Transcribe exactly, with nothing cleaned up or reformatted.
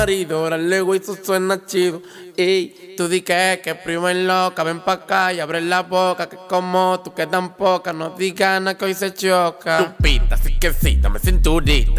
marido, órale, güey, eso suena chido. Ey, tú di que, que primo en loca, ven pa' acá y abre la boca, que como tú que tan poca, no digas nada que hoy se choca. Chupita, así que sí, dame cinturita.